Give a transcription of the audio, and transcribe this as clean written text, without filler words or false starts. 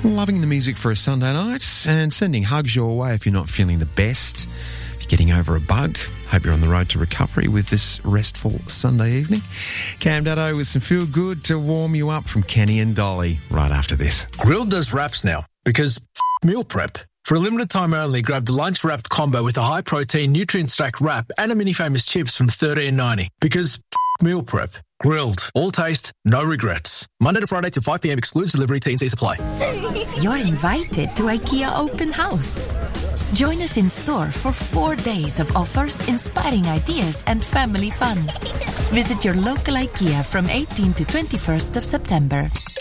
Loving the music for a Sunday night and sending hugs your way if you're not feeling the best. If you're getting over a bug, hope you're on the road to recovery with this restful Sunday evening. Cam Daddo with some feel good to warm you up from Kenny and Dolly right after this. Grilled does wraps now because meal prep. For a limited time only, grab the lunch wrapped combo with a high protein, nutrient stacked wrap and a mini famous chips from $13.90 because meal prep. Grilled. All taste, no regrets. Monday to Friday till 5 p.m. excludes delivery, T&C supply. You're invited to IKEA Open House. Join us in store for 4 days of offers, inspiring ideas and family fun. Visit your local IKEA from 18 to 21st of September.